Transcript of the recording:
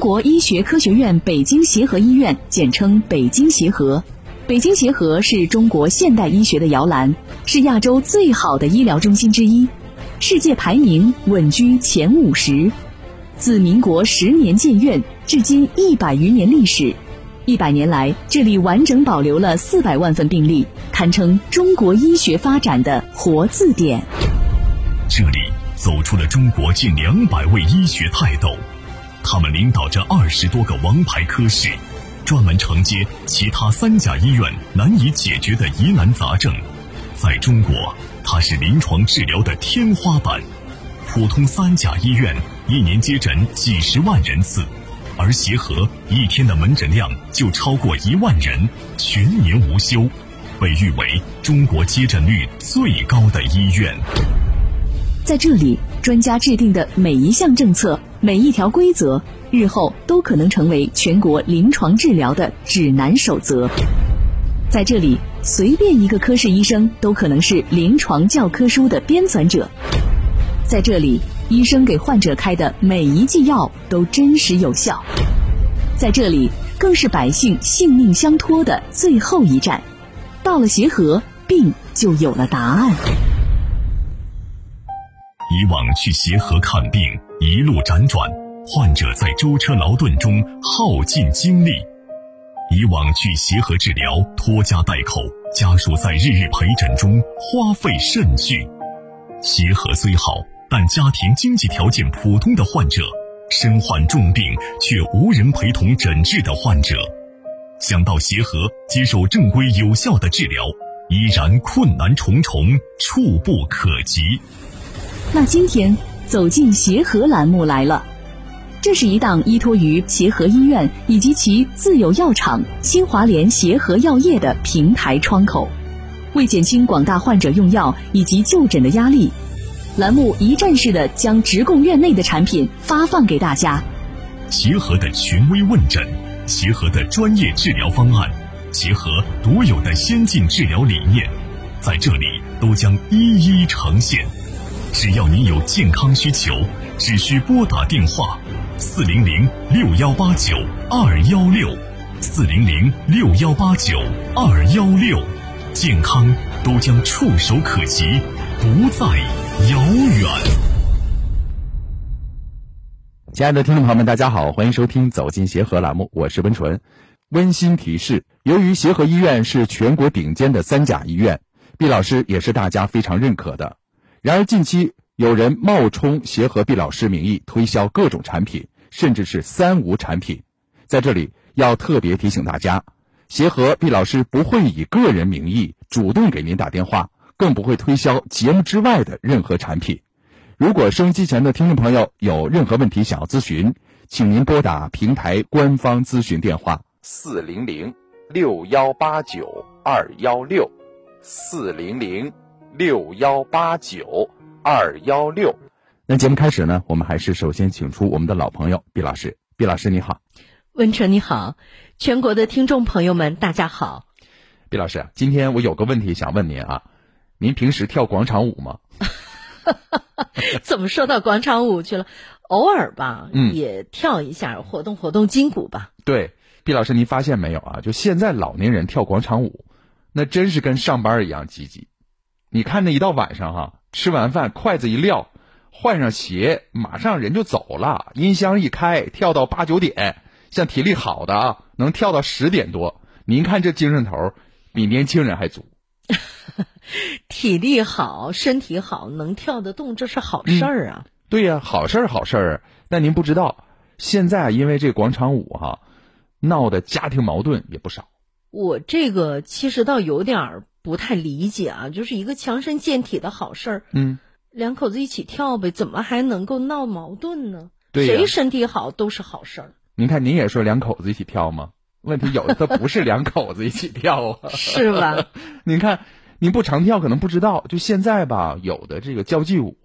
国医学科学院北京协和医院，简称北京协和。北京协和是中国现代医学的摇篮，是亚洲最好的医疗中心之一，世界排名稳居前50。自民国10年建院，至今100余年历史，100年来，这里完整保留了400万份病例，堪称中国医学发展的活字典。 这里走出了中国近200位医学泰斗，他们领导着20多个王牌科室，专门承接其他3甲医院难以解决的疑难杂症。在中国，它是临床治疗的天花板。普通3甲医院一年接诊几十万人次，而协和一天的门诊量就超过1万人，全年无休，被誉为中国接诊率最高的医院。 在这里，专家制定的每一项政策、每一条规则，日后都可能成为全国临床治疗的指南守则。在这里，随便一个科室医生都可能是临床教科书的编纂者。在这里，医生给患者开的每一剂药都真实有效。在这里，更是百姓性命相托的最后一站。到了协和，病就有了答案。 以往去协和看病，一路辗转，患者在舟车劳顿中耗尽精力。以往去协和治疗，拖家带口，家属在日日陪诊中花费甚巨。协和虽好，但家庭经济条件普通的患者，身患重病却无人陪同诊治的患者，想到协和接受正规有效的治疗，依然困难重重，触不可及。 那今天走进协和栏目来了，这是一档依托于协和医院以及其自有药厂新华联协和药业的平台窗口，为减轻广大患者用药以及就诊的压力，栏目一站式的将直供院内的产品发放给大家。 协和的权威问诊，协和的专业治疗方案，协和独有的先进治疗理念，在这里都将一一呈现。只要你有健康需求，只需拨打电话400-6189-216，400-6189-216，健康都将触手可及，不再遥远。 亲爱的听众朋友们，大家好，欢迎收听走进协和栏目，我是温纯。温馨提示，由于协和医院是全国顶尖的3甲医院，毕老师也是大家非常认可的。然而近期有人冒充协和毕老师名义推销各种产品，甚至是3无产品。在这里要特别提醒大家，协和毕老师不会以个人名义主动给您打电话，更不会推销节目之外的任何产品。如果收音机前的听众朋友有任何问题想要咨询，请您拨打平台官方咨询电话400-6189-216，400-6189-216。那节目开始呢，我们还是首先请出我们的老朋友毕老师。毕老师你好。 温纯你好，全国的听众朋友们大家好。 毕老师，今天我有个问题想问您啊，您平时跳广场舞吗？ 怎么说到广场舞去了？偶尔吧，也跳一下，活动活动筋骨吧。 对，毕老师您发现没有啊，就现在老年人跳广场舞，那真是跟上班一样积极。你看那一到晚上吃完饭筷子一撂，换上鞋马上人就走了，音箱一开跳到8、9点，像体力好的能跳到10点多。您看这精神头比年轻人还足。 体力好，身体好，能跳得动，这是好事儿啊。 对呀，好事儿好事儿。但您不知道，现在因为这广场舞闹的家庭矛盾也不少。 我这个其实倒有点不太理解啊，就是一个强身健体的好事儿，两口子一起跳呗，怎么还能够闹矛盾呢？对呀，谁身体好都是好事儿。 您看，您也说两口子一起跳吗？问题有的他不是两口子一起跳啊， 是吧？ 您看，您不常跳可能不知道，就现在吧，有的这个交际舞